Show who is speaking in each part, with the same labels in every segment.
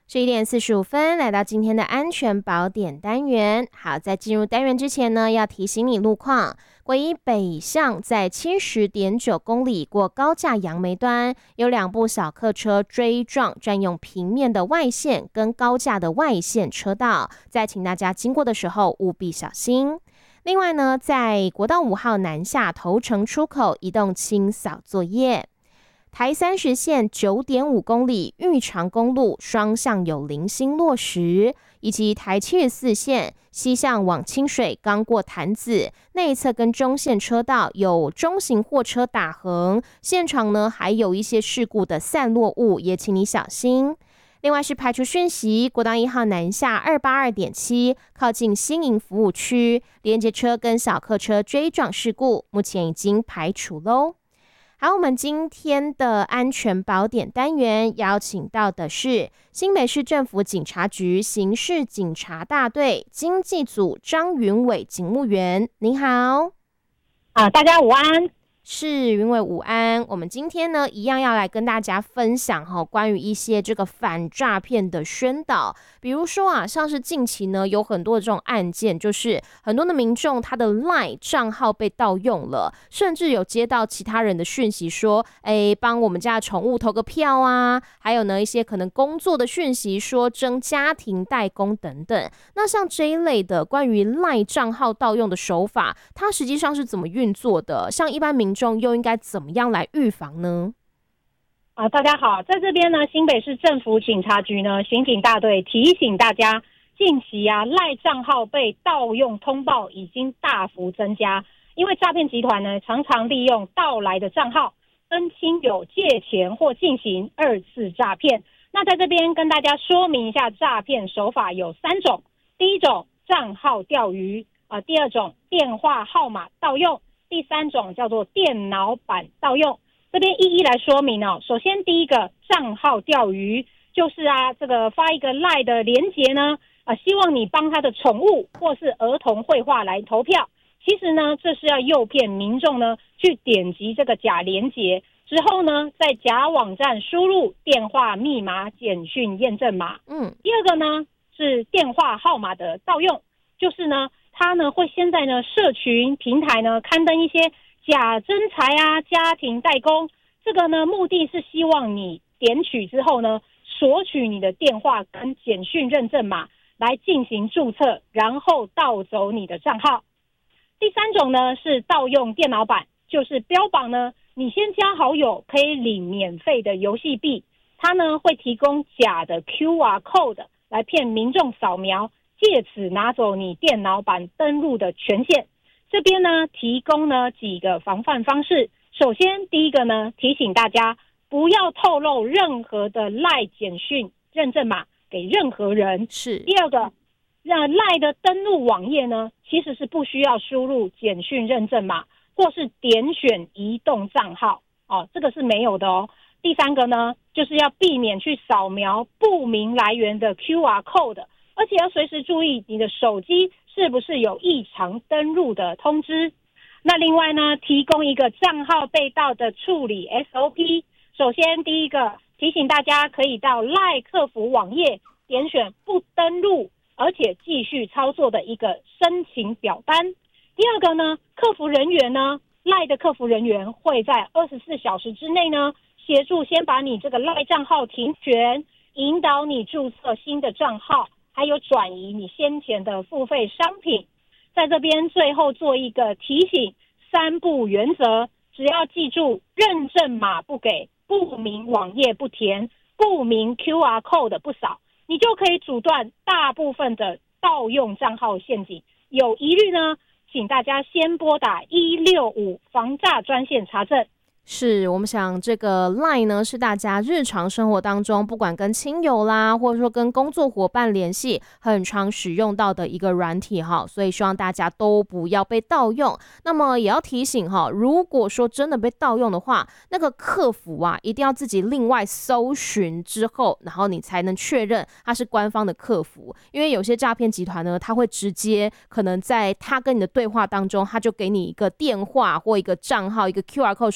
Speaker 1: 11点45分，来到今天的安全宝典单元。好，在进入单元之前呢，要提醒你路况。国一北向在70.9公里过高架杨梅端，有2部小客车追撞，占用平面的外线跟高架的外线车道，在请大家经过的时候务必小心。另外呢，在国道5号南下头城出口移动清扫作业。台30线9.5公里玉长公路双向有零星落石，以及台74线西向往清水刚过潭子内侧跟中线车道有中型货车打横，现场呢还有一些事故的散落物，也请你小心。另外是排除讯息，国道1号南下282.7靠近新营服务区，连接车跟小客车追撞事故，目前已经排除喽。好，我们今天的安全宝典单元邀请到的是新北市政府警察局刑事警察大队经济组张云伟警务员，您好。
Speaker 2: 大家午安。
Speaker 1: 是云伟午安。我们今天呢一样要来跟大家分享关于一些这个反诈骗的宣导。比如说像是近期呢有很多的这种案件，就是很多的民众他的 LINE 账号被盗用了，甚至有接到其他人的讯息说帮我们家的宠物投个票啊，还有呢一些可能工作的讯息说征家庭代工等等。那像这一类的关于 LINE 账号盗用的手法，它实际上是怎么运作的？像一般民众又应该怎么样来预防呢？
Speaker 2: 大家好，在这边呢，新北市政府警察局呢刑警大队提醒大家，近期赖账号被盗用通报已经大幅增加，因为诈骗集团呢常常利用盗来的账号跟亲友借钱或进行2次诈骗。那在这边跟大家说明一下，诈骗手法有3种，第一种账号钓鱼第二种电话号码盗用，第3种叫做电脑版盗用。这边一一来说明首先第一个账号钓鱼，就是这个发一个 LINE 的连结呢希望你帮他的宠物或是儿童绘画来投票。其实呢这是要诱骗民众呢去点击这个假连结之后呢，在假网站输入电话密码简讯验证码。第二个呢是电话号码的盗用，就是呢他呢会先在呢社群平台呢刊登一些假真才家庭代工，这个呢目的是希望你点取之后呢索取你的电话跟简讯认证码来进行注册，然后盗走你的账号。第3种呢是盗用电脑版，就是标榜呢你先加好友可以领免费的游戏币，它呢会提供假的 QR code 来骗民众扫描，借此拿走你电脑版登录的权限。这边呢提供呢几个防范方式。首先第一个呢，提醒大家不要透露任何的 LINE 简讯认证码给任何人。
Speaker 1: 是。
Speaker 2: 第二个，让 LINE 的登录网页呢其实是不需要输入简讯认证码或是点选移动账号这个是没有的第3个呢，就是要避免去扫描不明来源的 QR code， 而且要随时注意你的手机是不是有异常登录的通知。那另外呢，提供一个账号被盗的处理 SOP。 首先第一个，提醒大家可以到 LINE 客服网页点选不登录而且继续操作的一个申请表单。第二个呢，客服人员呢 LINE 的客服人员会在24小时之内呢协助先把你这个 LINE 账号停权，引导你注册新的账号，还有转移你先前的付费商品。在这边最后做一个提醒，3不原则，只要记住认证码不给，不明网页不填，不明 QR code 不扫，你就可以阻断大部分的盗用账号陷阱。有疑虑呢，请大家先拨打165防诈专线查证。
Speaker 1: 是，我们想这个 LINE 呢是大家日常生活当中不管跟亲友啦，或者说跟工作伙伴联系很常使用到的一个软体所以希望大家都不要被盗用。那么也要提醒如果说真的被盗用的话，那个客服一定要自己另外搜寻之后，然后你才能确认他是官方的客服。因为有些诈骗集团呢，他会直接可能在他跟你的对话当中，他就给你一个电话或一个账号一个 QR code 说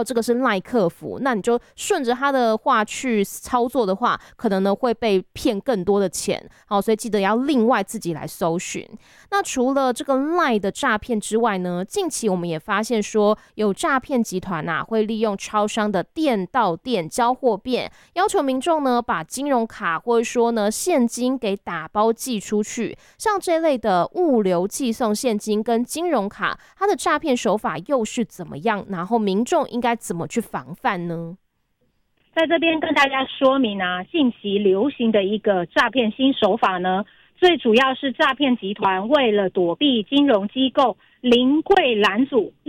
Speaker 1: 哦，这个是赖客服，那你就顺着他的话去操作的话，可能呢会被骗更多的钱。好，所以记得要另外自己来搜寻。那除了这个赖的诈骗之外呢，近期我们也发现说，有诈骗集团会利用超商的店到店交货变，要求民众呢把金融卡或者说呢现金给打包寄出去。像这类的物流寄送现金跟金融卡，它的诈骗手法又是怎么样？然后民众应该怎么去防范呢？
Speaker 2: 在这边跟大家说明近期流行的一个诈骗新手法呢，最主要是诈骗集团为了躲避金融机构临柜拦阻，